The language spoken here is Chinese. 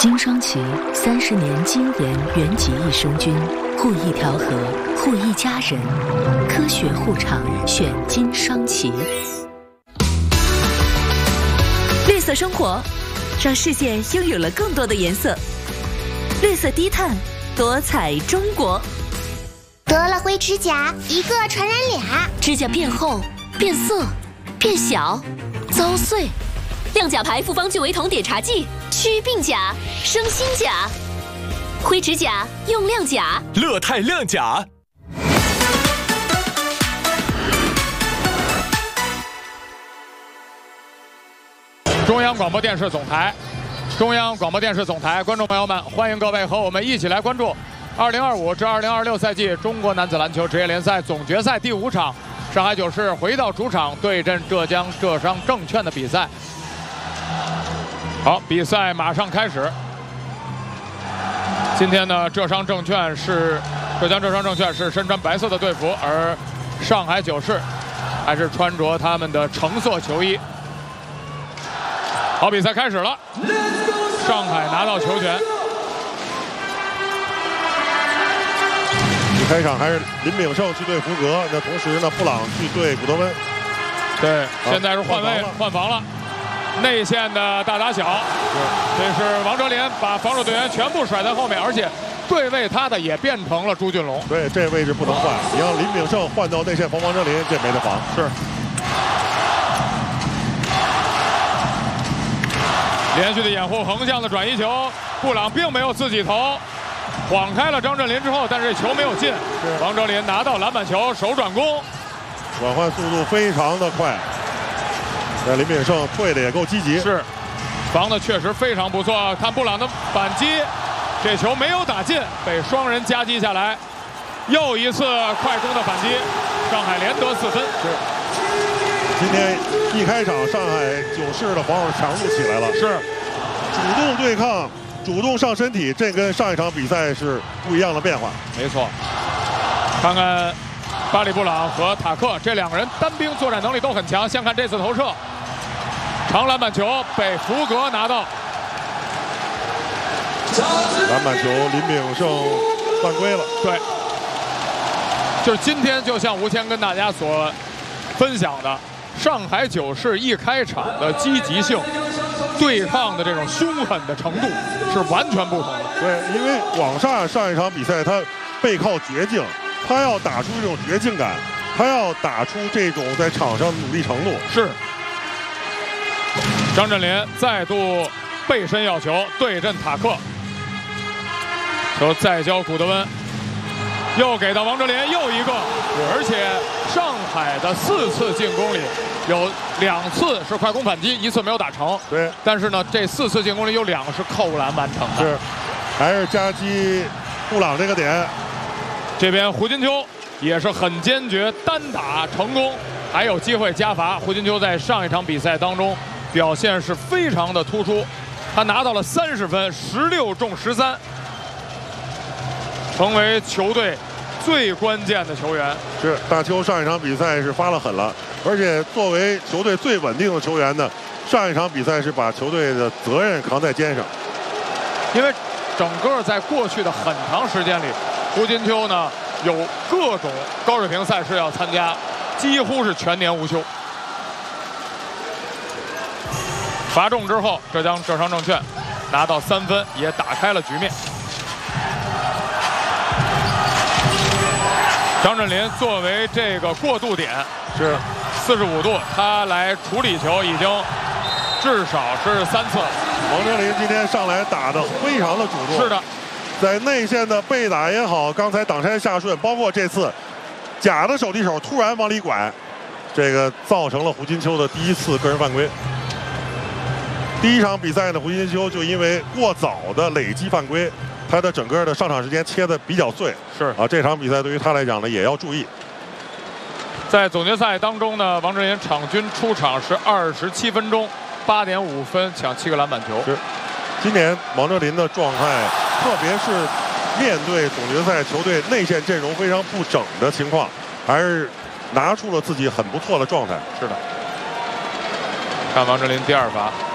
金双旗30年精研原籍益生菌，护益调和，护益家人，科学护肠，选金双旗。绿色生活，让世界拥有了更多的颜色。绿色低碳，多彩中国。 得了灰指甲，一个传染俩， 指甲变厚、变色、变小、遭碎。亮甲牌复方聚维酮碘茶剂，祛病甲，生新甲。灰指甲用亮甲， 乐泰亮甲。 中央广播电视总台，观众朋友们，欢迎各位和我们一起来关注2025至2026赛季中国男子篮球职业联赛总决赛第5场，上海九市回到主场对阵浙江浙商证券的比赛。好，比赛马上开始。今天呢，浙江浙商证券是身穿白色的队服，而上海九市还是穿着他们的橙色球衣。好，比赛开始了，上海拿到球权。 一开场还是林炳胜去对福格，那同时呢，布朗去对古德温。 对，现在是换位换防了。内线的大打小，这是王哲林把防守队员全部甩在后面，而且对位他的也变成了朱俊龙。 对，这位置不能换，你让林炳胜换到内线防王哲林，这没得防。 是。连续的掩护，横向的转移球，布朗并没有自己投，晃开了张镇麟之后，但是球没有进。王哲林拿到篮板球，手转攻， 转换速度非常的快。那林炳胜退的也够积极， 是，防的确实非常不错。看布朗的反击，这球没有打进，被双人夹击下来。又一次快攻的反击，上海连得4分。 是，今天一开场，上海九市的防守强度起来了， 是， 主动对抗，主动上身体，这跟上一场比赛是不一样的变化。 没错，看看巴里布朗和塔克这2个人单兵作战能力都很强。先看这次投射，长篮板球被福格拿到， 篮板球林炳胜犯规了。 对，就是今天就像吴谦跟大家所分享的，上海九市一开场的积极性、对抗的这种凶狠的程度是完全不同的。 对，因为广厦上一场比赛他背靠绝境，他要打出这种绝境感，他要打出这种在场上的努力程度。 是。张镇麟再度背身要球对阵塔克，球再交古德温，又给到王哲林，又一个，而且上海的4次进攻里有2次是快攻反击，1次没有打成。 对， 但是呢，这4次进攻里有2个是扣篮完成的。 是，还是夹击布朗这个点。 这边胡金秋也是很坚决，单打成功，还有机会加罚。胡金秋在上一场比赛当中表现是非常的突出，他拿到了30分，16中13，成为球队最关键的球员。 是，大邱上一场比赛是发了狠了，而且作为球队最稳定的球员呢，上一场比赛是把球队的责任扛在肩上。 因为整个在过去的很长时间里，胡金秋呢有各种高水平赛事要参加，几乎是全年无休。罚中之后，浙江浙商证券拿到3分，也打开了局面。张镇麟作为这个过渡点是45度，他来处理球已经至少是3次。 王哲林今天上来打得非常的主动， 是的， 在内线的背打也好，刚才挡拆下顺，包括这次假的手递手突然往里拐，这个造成了胡金秋的第1次个人犯规。第1场比赛呢，胡金秋就因为过早的累积犯规，他的整个的上场时间切得比较碎。 是啊，这场比赛对于他来讲呢，也要注意。 在总决赛当中呢，王哲林场均出场是27分钟，8.5分，抢7个篮板球。 是，今年王哲林的状态，特别是面对总决赛球队内线阵容非常不整的情况，还是拿出了自己很不错的状态。 是的，看王哲林第2罚。